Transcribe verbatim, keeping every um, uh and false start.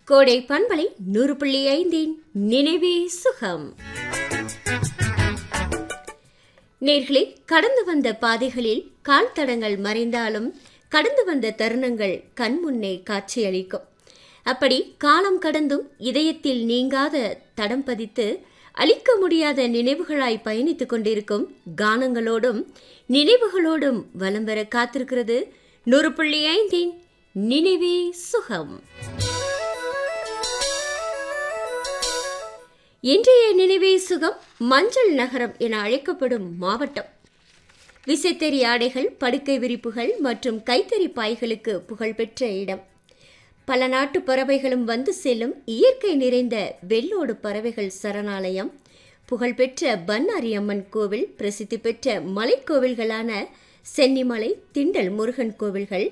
கோடை பண்பலை நூறு புள்ளி ஐந்தின் நினைவே சுகம். நேர்களே, கடந்து வந்த பாதைகளில் கால் தடங்கள் மறைந்தாலும் கடந்து வந்த தருணங்கள் கண்முன்னே காட்சியளிக்கும். அப்படி காலம் கடந்தும் இதயத்தில் நீங்காத தடம் பதித்து அழிக்க முடியாத நினைவுகளாய் பயணித்துக் கொண்டிருக்கும் கானங்களோடும் நினைவுகளோடும் வலம் பெற காத்திருக்கிறது நூறு புள்ளி ஐந்தின் நினைவே சுகம். இன்றைய நினைவே சுகம் மஞ்சள் நகரம் என அழைக்கப்படும் மாவட்டம். விசைத்தறி ஆடைகள், படுக்கை விரிப்புகள் மற்றும் கைத்தறி பாய்களுக்கு புகழ்பெற்ற இடம். பல நாட்டு பறவைகளும் வந்து செல்லும் இயற்கை நிறைந்த வெள்ளோடு பறவைகள் சரணாலயம், புகழ்பெற்ற பன்னாரி அம்மன் கோவில், பிரசித்தி பெற்ற மலைக்கோவில்களான சென்னிமலை, திண்டல் முருகன் கோவில்கள்,